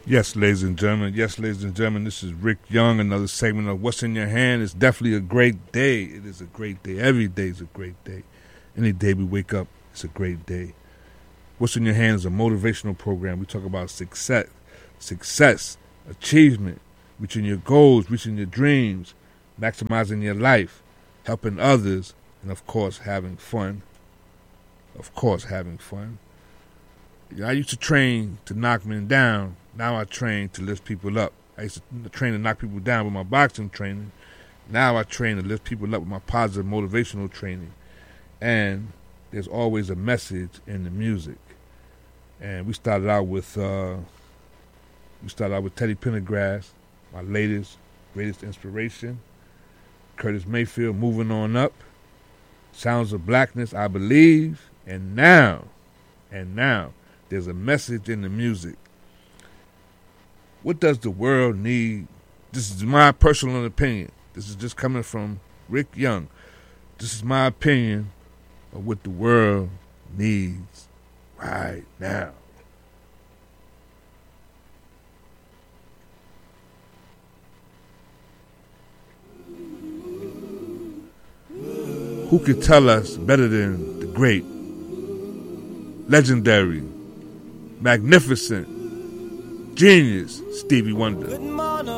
Yes, ladies and gentlemen. Yes, ladies and gentlemen. This is Rick Young. Another segment of What's in Your Hand. It's definitely a great day. It is a great day. Every day is a great day. Any day we wake up, it's a great day. What's in Your Hand is a motivational program. We talk about success, achievement, reaching your goals, reaching your dreams, maximizing your life, helping others, and of course, having fun. I used to train to knock men down. Now I train to lift people up. I used to train to knock people down with my boxing training. Now I train to lift people up with my positive motivational training. And there's always a message in the music. And we started out with Teddy Pendergrass, my greatest inspiration. Curtis Mayfield, Moving On Up. Sounds of Blackness, I Believe. And now, there's a message in the music. What does the world need? This is my personal opinion. This is just coming from Rick Young. This is my opinion of what the world needs right now. Who could tell us better than the great, legendary, magnificent, genius Stevie Wonder?